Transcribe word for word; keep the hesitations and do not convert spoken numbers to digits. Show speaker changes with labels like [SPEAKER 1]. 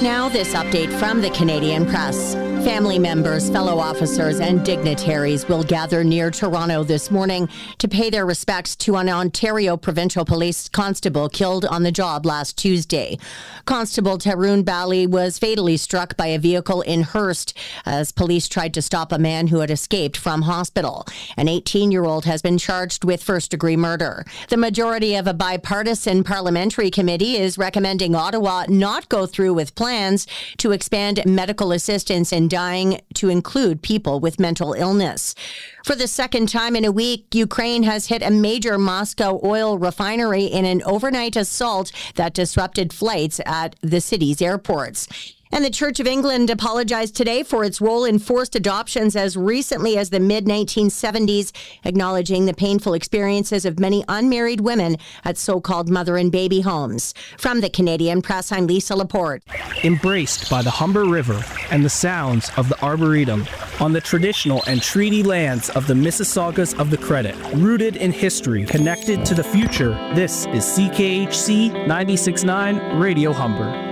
[SPEAKER 1] now, this update from the Canadian Press. Family members, fellow officers, and dignitaries will gather near Toronto this morning to pay their respects to an Ontario Provincial Police constable killed on the job last Tuesday. Constable Tarun Bali was fatally struck by a vehicle in Hearst as police tried to stop a man who had escaped from hospital. An eighteen-year-old has been charged with first-degree murder. The majority of a bipartisan parliamentary committee is recommending Ottawa not go through with plans to expand medical assistance in dying to include people with mental illness. For the second time in a week, Ukraine has hit a major Moscow oil refinery in an overnight assault that disrupted flights at the city's airports. And the Church of England apologized today for its role in forced adoptions as recently as the mid nineteen seventies, acknowledging the painful experiences of many unmarried women at so-called mother and baby homes. From the Canadian Press, I'm Lisa Laporte.
[SPEAKER 2] Embraced by the Humber River and the sounds of the Arboretum, on the traditional and treaty lands of the Mississaugas of the Credit, rooted in history, connected to the future, this is C K H C ninety-six point nine Radio Humber.